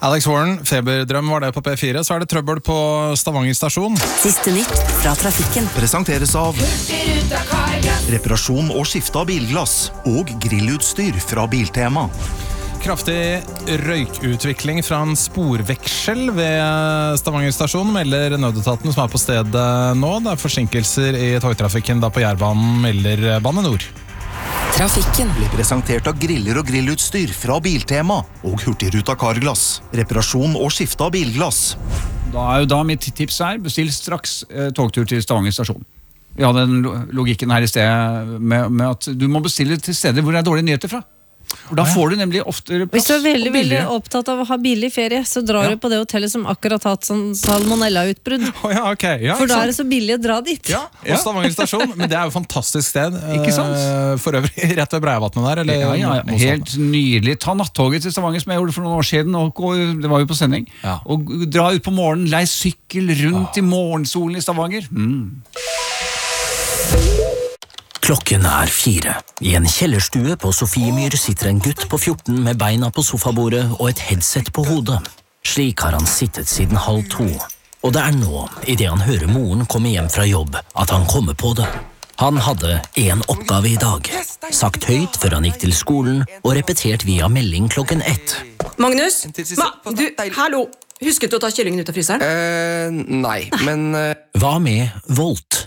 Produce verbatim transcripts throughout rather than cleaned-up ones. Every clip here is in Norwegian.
Alex Warren, Feberdrøm var det på P fire. Så er det trøbbel på Stavanger stasjon. Siste nytt fra trafikken. Presenteres av reparasjon og skifte av bilglass og grillutstyr fra Biltema. Kraftig røykutvikling fra en sporveksel ved Stavanger stasjon, melder nødetaten som er på stedet nå. Det er forsinkelser i togtrafikken da på Jærbanen, melder Bane Nor. Trafikken blir presentert av griller og grillutstyr fra Biltema og Hurtigruta Carglass. Reparasjon og skifte av bilglass. Da er jo da mitt tips her, bestill straks eh, togtur til Stavanger stasjon. Vi hadde den logikken her i sted med, med at du må bestille til steder hvor det er dårlige nyheter fra. For da får du nemlig oftere plass. Hvis du er veldig, veldig opptatt av å ha billig ferie, så drar ja. du på det hotellet som akkurat hatt sånn salmonella-utbrudd. Oh, ja, okay. ja, For da er det så billig å dra dit. Ja, og Stavanger stasjon, men det er jo et fantastisk sted. Ikke sant? For øvrig, rett ved Breivatnet der. Eller, ja, ja, ja. Helt nydelig. Ta nattoget til Stavanger, som jeg gjorde for noen år siden, og gå, det var jo på sending. Ja. Og dra ut på morgenen, lei sykkel rundt oh. i morgensolen i Stavanger. Mm. Klokken er fire. I en kjellerstue på Sofiemyr sitter en gutt på fjorten med beina på sofabordet og et headset på hodet. Slik har han sittet siden halv to. Og det er nå, i det han hører moren komme hjem fra jobb, at han kommer på det. Han hadde en oppgave i dag. Sagt høyt før han gikk til skolen, og repetert via melding klokken ett. Magnus? Ma, du, hallo! Husket du å ta kyllingen ut av fryseren? Eh, nei, men... Uh... Hva med Volt?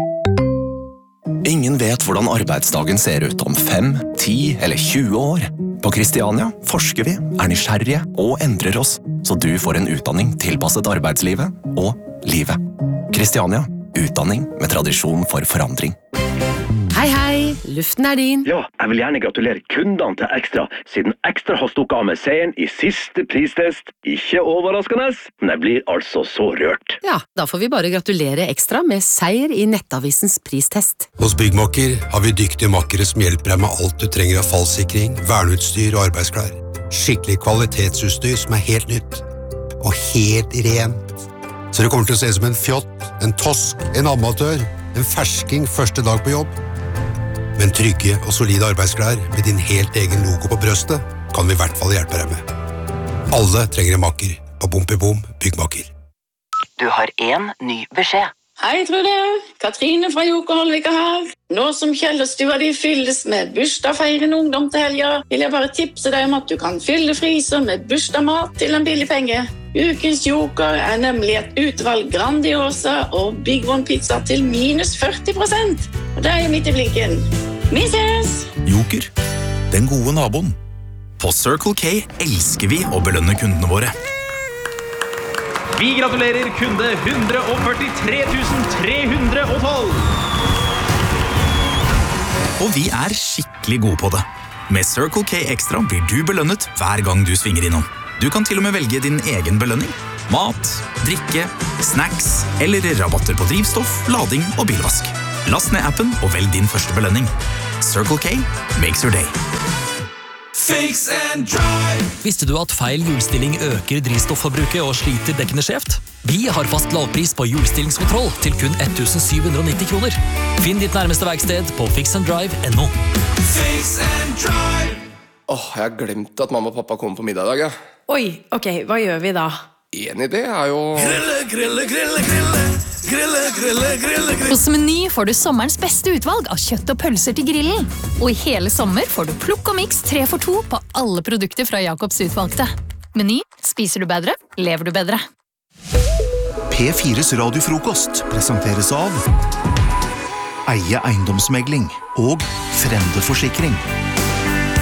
Ingen vet hvordan arbeidsdagen ser ut om fem, ti eller tjue år. På Kristiania forsker vi, er nysgjerrige og endrer oss, så du får en utdanning tilpasset arbeidslivet og livet. Kristiania, utdanning med tradisjon for forandring. Hei, hei, luften er din. Ja, jeg vil gjerne gratulere kundene til Ekstra, siden Ekstra har stukket av med seieren i siste pristest. Ikke overraskende, men jeg blir altså så rørt. Ja, da får vi bare gratulere Ekstra med seier i Nettavisens pristest. Hos Byggmakker har vi dyktige makkere som hjelper deg med alt du trenger av fallsikring, verneutstyr og arbeidsklær. Skikkelig kvalitetsutstyr som er helt nytt. Og helt rent. Så det kommer til å se ut som en fjott, en tosk, en amatør, en fersking første dag på jobb. Men trygge og solide arbeidsklær med din helt egen logo på brøstet kan vi i hvert fall hjelpe deg med. Alle trenger en makker, og bom i bom, Byggmakker. Du har en ny beskjed. Hei, Trude. Katrine fra Jokerholvika her. Nå som Kjellerstua de fylles med bursdagfeirende ungdom til helga, vil jeg bare tipse deg om at du kan fylle fryser med bursdagmat til en billig penge. Ukens Joker er nemlig et utvalg Grandiosa og Big One pizza til minus førti prosent. Og det er jo midt i blinken. Vi ses! Joker, den gode naboen. På Circle K elsker vi å belønne kundene våre. Vi gratulerer kunde one hundred forty-three thousand three hundred twelve. Og vi er skikkelig gode på det. Med Circle K Extra blir du belønnet hver gang du svinger innom. Du kan til og med velge din egen belønning. Mat, drikke, snacks eller rabatter på drivstoff, lading og bilvask. Last ned appen og velg din første belønning. Circle K makes your day. Fix and drive. Visste du at feil hjulstilling øker drivstoffforbruket og sliter dekkene skjevt? Vi har fast lavpris på hjulstillingskontroll til kun one thousand seven hundred ninety kroner. Finn ditt nærmeste verksted på fix and drive punktum no. Fix and drive. Åh, oh, jeg har glemt at mamma og pappa kommer på middag i dag, ja. Oi, ok, hva gjør vi da? En idé er jo... Grille, grille, grille, grille. Grille, grille, grille, grille. Hos Meny får du sommerens beste utvalg av kjøtt og pølser til grillen. Og i hele sommer får du plukk og mix tre for to på alle produkter fra Jakobs utvalgte. Meny, spiser du bedre, lever du bedre. P fires radiofrokost presenteres av Eie eiendomsmegling og Frende Forsikring.